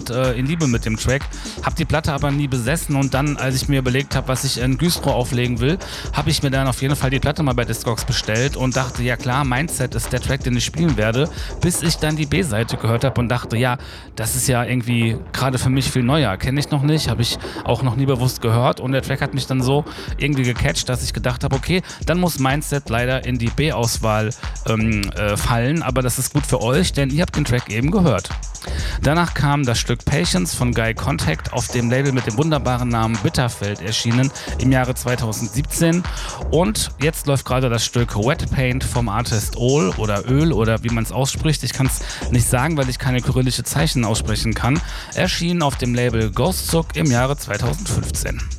sofort in Liebe mit dem Track, habe die Platte aber nie besessen und dann, als ich mir überlegt habe, was ich in Güstrow auflegen will, habe ich mir dann auf jeden Fall die Platte mal bei Discogs bestellt und dachte, ja klar, Mindset ist der Track, den ich spielen werde, bis ich dann die B-Seite gehört habe und dachte, ja, das ist ja irgendwie gerade für mich viel neuer, kenne ich noch nicht, habe ich auch noch nie bewusst gehört und der Track hat mich dann so irgendwie gecatcht, dass ich gedacht habe, okay, dann muss Mindset leider in die B-Auswahl fallen, aber das ist gut für euch, denn ihr habt den Track eben gehört. Danach kam das Stück Patience von Guy Contact auf dem Label mit dem wunderbaren Namen Bitterfeld erschienen im Jahre 2017 und jetzt läuft gerade das Stück Wet Paint vom Artist Ol oder Öl oder wie man es ausspricht. Ich kann es nicht sagen, weil ich keine kyrillische Zeichen aussprechen kann. Erschien auf dem Label Ghostzug im Jahre 2015.